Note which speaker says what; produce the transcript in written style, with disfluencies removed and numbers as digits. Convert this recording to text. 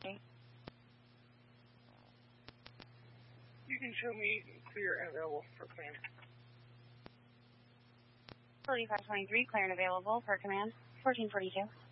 Speaker 1: emergency.
Speaker 2: You can show me clear and available for command.
Speaker 1: 4523, clear and available for command. 1442.